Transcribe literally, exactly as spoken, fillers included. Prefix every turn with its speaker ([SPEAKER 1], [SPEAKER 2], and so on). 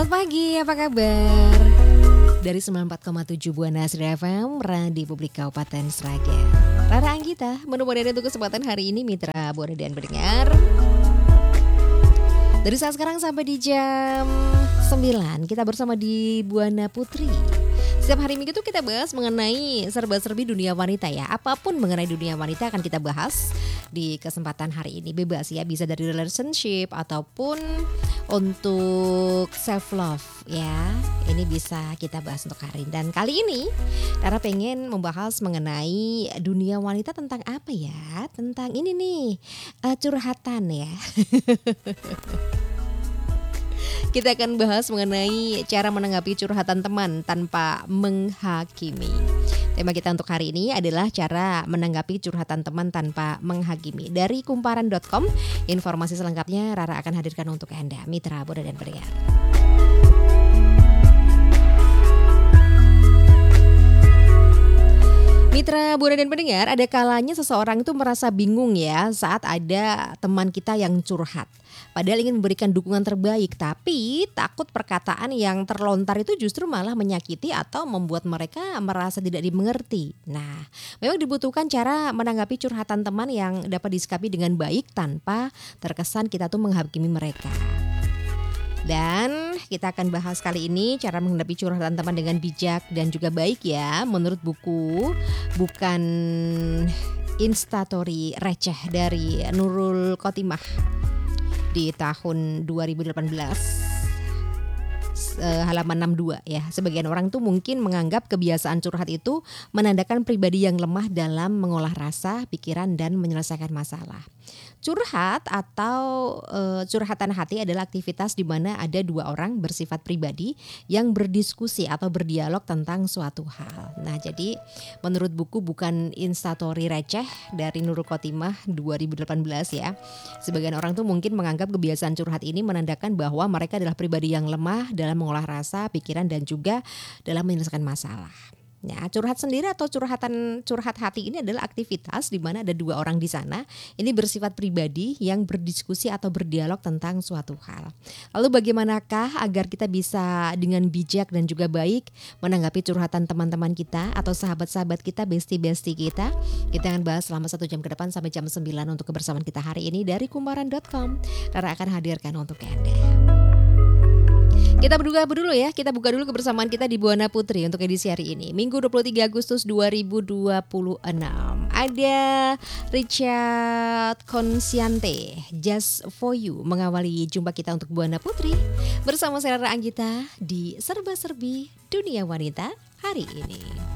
[SPEAKER 1] Selamat pagi, apa kabar? Dari sembilan puluh empat koma tujuh Buana Asri F M, Radio Publik Kabupaten Sragen. Rara Anggita menemani Anda untuk kesempatan hari ini, mitra Buana dan pendengar. Dari saat sekarang sampai di jam sembilan, kita bersama di Buana Putri. Setiap hari Minggu itu kita bahas mengenai serba-serbi dunia wanita ya. Apapun mengenai dunia wanita akan kita bahas di kesempatan hari ini. Bebas ya, bisa dari relationship ataupun untuk self love ya. Ini bisa kita bahas untuk hari ini. Dan kali ini Rara pengen membahas mengenai dunia wanita tentang apa ya? Tentang ini nih, uh, curhatan ya. Kita akan bahas mengenai cara menanggapi curhatan teman tanpa menghakimi. Tema kita untuk hari ini adalah cara menanggapi curhatan teman tanpa menghakimi. Dari kumparan dot com, informasi selengkapnya Rara akan hadirkan untuk Anda, mitra Buana dan pendengar. Mitra Buana dan pendengar, ada kalanya seseorang itu merasa bingung ya saat ada teman kita yang curhat. Padahal ingin memberikan dukungan terbaik, tapi takut perkataan yang terlontar itu justru malah menyakiti atau membuat mereka merasa tidak dimengerti. Nah, memang dibutuhkan cara menanggapi curhatan teman yang dapat disikapi dengan baik tanpa terkesan kita tuh menghakimi mereka. Dan kita akan bahas kali ini cara menghadapi curhatan teman dengan bijak dan juga baik ya. Menurut buku Bukan Instastory Receh dari Nurul Khotimah di tahun dua ribu delapan belas, halaman enam puluh dua ya. Sebagian orang tuh mungkin menganggap kebiasaan curhat itu menandakan pribadi yang lemah dalam mengolah rasa, pikiran dan menyelesaikan masalah. Curhat atau e, curhatan hati adalah aktivitas di mana ada dua orang bersifat pribadi yang berdiskusi atau berdialog tentang suatu hal. Nah, jadi menurut buku Bukan Instastory Receh dari Nurul Khotimah dua ribu delapan belas ya, sebagian orang tuh mungkin menganggap kebiasaan curhat ini menandakan bahwa mereka adalah pribadi yang lemah dalam mengolah rasa, pikiran dan juga dalam menyelesaikan masalah. Ya, curhat sendiri atau curhatan curhat hati ini adalah aktivitas di mana ada dua orang di sana. Ini bersifat pribadi yang berdiskusi atau berdialog tentang suatu hal. Lalu bagaimanakah agar kita bisa dengan bijak dan juga baik menanggapi curhatan teman-teman kita atau sahabat-sahabat kita, bestie-bestie kita? Kita akan bahas selama satu jam ke depan sampai jam sembilan untuk kebersamaan kita hari ini dari kumparan dot com. Rara akan hadirkan untuk Anda. Kita berdua dulu ya, kita buka dulu kebersamaan kita di Buana Putri untuk edisi hari ini, Minggu dua puluh tiga Agustus dua ribu dua puluh enam. Ada Richard Konsiante, Just For You, mengawali jumpa kita untuk Buana Putri bersama saya Rara Anggita di Serba-Serbi Dunia Wanita hari ini.